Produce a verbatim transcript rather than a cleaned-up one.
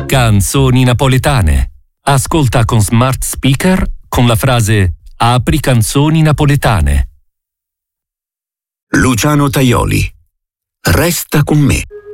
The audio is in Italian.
Canzoni napoletane. Ascolta con smart speaker con la frase "Apri canzoni napoletane". Luciano Tajoli. Resta con me.